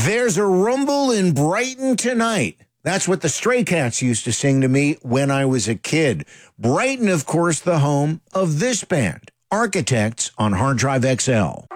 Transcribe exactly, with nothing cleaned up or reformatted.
There's a rumble in Brighton tonight. That's what the Stray Cats used to sing to me when I was a kid. Brighton, of course, the home of this band, Architects on Hard Drive X L.